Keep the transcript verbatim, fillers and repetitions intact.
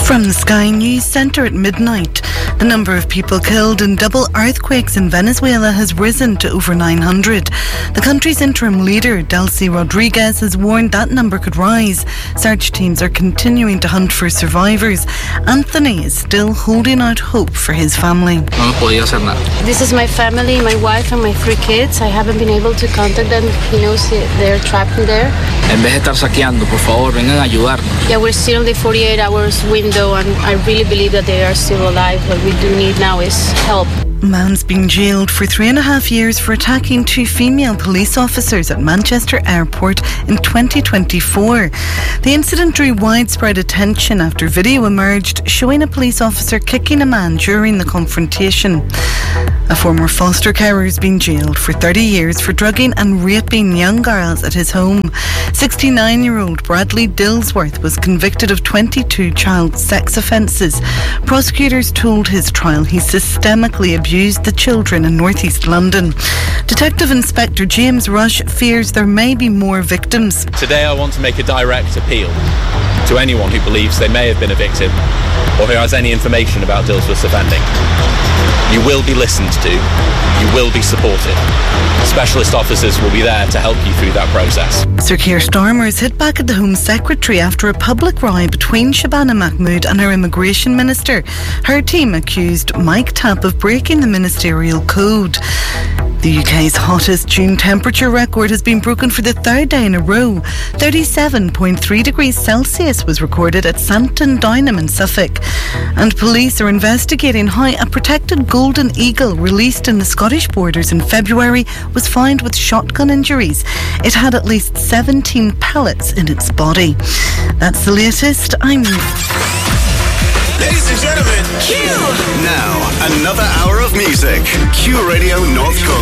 From the Sky News Centre at midnight, the number of people killed in double earthquakes in Venezuela has risen to over nine hundred. The country's interim leader, Delcy Rodriguez, has warned that number could rise. Search teams are continuing to hunt for survivors. Anthony is still holding out hope for his family. This is my family, my wife and my three kids. I haven't been able to contact them. He knows they're trapped in there. En vez de estar saqueando, por favor, vengan a ayudarnos. Yeah, we're still in the forty-eight hours window, and I really believe that they are still alive. What we do need now is help. A man's been jailed for three and a half years for attacking two female police officers at Manchester Airport in twenty twenty-four. The incident drew widespread attention after video emerged showing a police officer kicking a man during the confrontation. A former foster carer has been jailed for thirty years for drugging and raping young girls at his home. sixty-nine-year-old Bradley Dillsworth was convicted of twenty-two child sex offences. Prosecutors told his trial he systemically abused the children in northeast London. Detective Inspector James Rush fears there may be more victims. Today I want to make a direct appeal to anyone who believes they may have been a victim or who has any information about Dillsworth's offending. You will be listened to. You will be supported. Specialist officers will be there to help you through that process. Sir Keir Starmer has hit back at the Home Secretary after a public row between Shabana Mahmood and her Immigration Minister. Her team accused Mike Tapp of breaking the ministerial code. The U K's hottest June temperature record has been broken for the third day in a row. thirty-seven point three degrees Celsius was recorded at Santon Downham in Suffolk. And police are investigating how a protected golden eagle released in the Scottish borders in February was found with shotgun injuries. It had at least seventeen pellets in its body. That's the latest. I'm... Ladies and gentlemen, Q! Now, another hour of music. Q Radio North Coast.